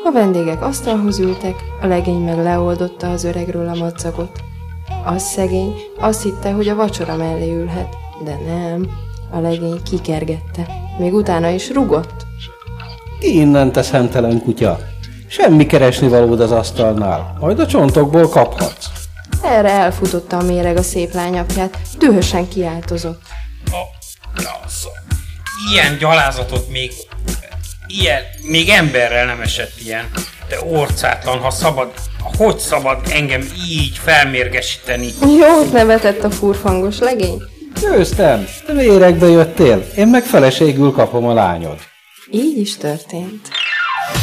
A vendégek asztalhoz ültek, a legény meg leoldotta az öregről a madzagot. Az szegény azt hitte, hogy a vacsora mellé ülhet, de nem, a legény kikergette, még utána is rugott. Innen, te szemtelen kutya! Semmi keresnivalód az asztalnál, majd a csontokból kaphatsz. Erre elfutotta a méreg a szép lányapját, dühösen kiáltozott. Ilyen gyalázatot még emberrel nem esett ilyen. De orcátlan, hogy szabad engem így felmérgesíteni? Jót nevetett a furfangos legény. Győztem, te méregbe jöttél, én meg feleségül kapom a lányod. Így is történt.